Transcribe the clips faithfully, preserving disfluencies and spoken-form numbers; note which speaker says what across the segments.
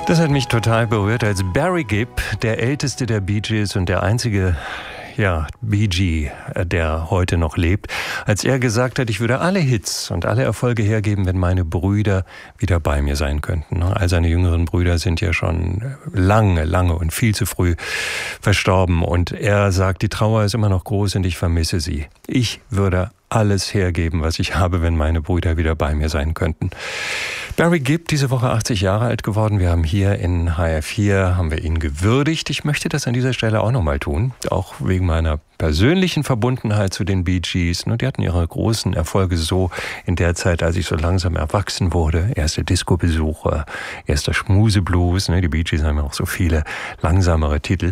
Speaker 1: Das hat mich total berührt, als Barry Gibb, der älteste der Bee Gees und der einzige ja, Bee Gee, der heute noch lebt, als er gesagt hat, ich würde alle Hits und alle Erfolge hergeben, wenn meine Brüder wieder bei mir sein könnten. All seine jüngeren Brüder sind ja schon lange, lange und viel zu früh verstorben. Und er sagt, die Trauer ist immer noch groß und ich vermisse sie. Ich würde alles hergeben, was ich habe, wenn meine Brüder wieder bei mir sein könnten. Barry Gibb, diese Woche achtzig Jahre alt geworden. Wir haben hier in H R vier, haben wir ihn gewürdigt. Ich möchte das an dieser Stelle auch nochmal tun, auch wegen meiner persönlichen Verbundenheit zu den Bee Gees. Die hatten ihre großen Erfolge so in der Zeit, als ich so langsam erwachsen wurde. Erste Disco-Besuche, erster Schmuseblues. Die Bee Gees haben ja auch so viele langsamere Titel.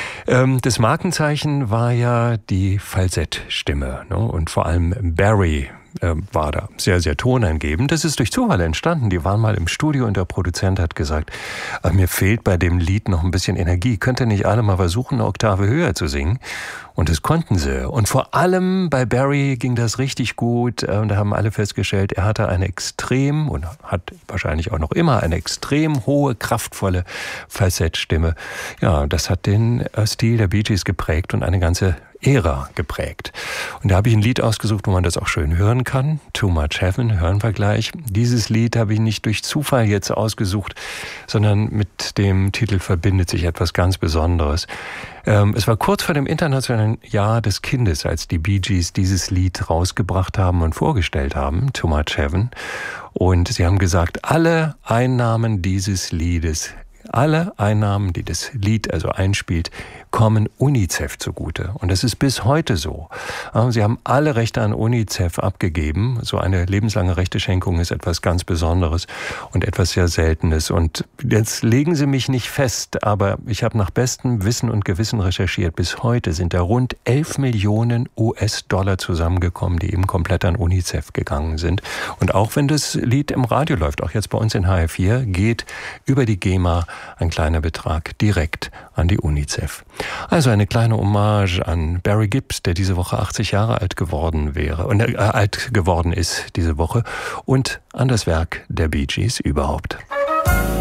Speaker 1: Das Markenzeichen war ja die Falsettstimme. Und vor allem Barry war da sehr, sehr tonangebend. Das ist durch Zufall entstanden. Die waren mal im Studio und der Produzent hat gesagt, mir fehlt bei dem Lied noch ein bisschen Energie. Könnt ihr nicht alle mal versuchen, eine Oktave höher zu singen? Und das konnten sie. Und vor allem bei Barry ging das richtig gut. Und da haben alle festgestellt, er hatte eine extrem und hat wahrscheinlich auch noch immer eine extrem hohe, kraftvolle Falsettstimme. Ja, das hat den Stil der Bee Gees geprägt und eine ganze Ära geprägt. Und da habe ich ein Lied ausgesucht, wo man das auch schön hören kann. Too Much Heaven, hören wir gleich. Dieses Lied habe ich nicht durch Zufall jetzt ausgesucht, sondern mit dem Titel verbindet sich etwas ganz Besonderes. Ähm, es war kurz vor dem Internationalen Jahr des Kindes, als die Bee Gees dieses Lied rausgebracht haben und vorgestellt haben, Too Much Heaven. Und sie haben gesagt, alle Einnahmen dieses Liedes, alle Einnahmen, die das Lied also einspielt, kommen UNICEF zugute. Und das ist bis heute so. Sie haben alle Rechte an UNICEF abgegeben. So eine lebenslange Rechteschenkung ist etwas ganz Besonderes und etwas sehr Seltenes. Und jetzt legen Sie mich nicht fest, aber ich habe nach bestem Wissen und Gewissen recherchiert. Bis heute sind da rund elf Millionen U S-Dollar zusammengekommen, die eben komplett an UNICEF gegangen sind. Und auch wenn das Lied im Radio läuft, auch jetzt bei uns in H R vier, geht über die GEMA ein kleiner Betrag direkt an die UNICEF. Also eine kleine Hommage an Barry Gibb, der diese Woche achtzig Jahre alt geworden wäre und äh, alt geworden ist diese Woche, und an das Werk der Bee Gees überhaupt.